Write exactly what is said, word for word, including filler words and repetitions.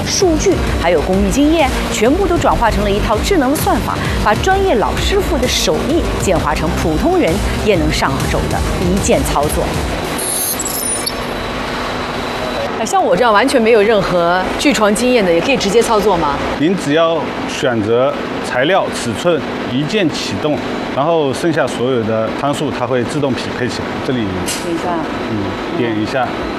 数据，还有工艺经验，全部都转化成了一套智能的算法，把专业老师傅的手艺简化成普通人也能上手的一键操作。像我这样完全没有任何锯床经验的，也可以直接操作吗？ 您只要选择材料、尺寸，一键启动，然后剩下所有的参数它会自动匹配起来。这里， 等一下， 嗯，点一下。